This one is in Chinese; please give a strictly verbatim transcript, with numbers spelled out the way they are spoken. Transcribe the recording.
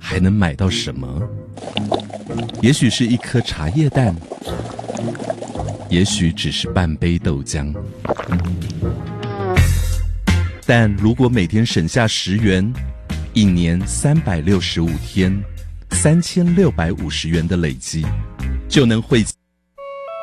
还能买到什么？也许是一颗茶叶蛋，也许只是半杯豆浆。但如果每天省下十元，一年三百六十五天，三千六百五十元的累积，就能汇集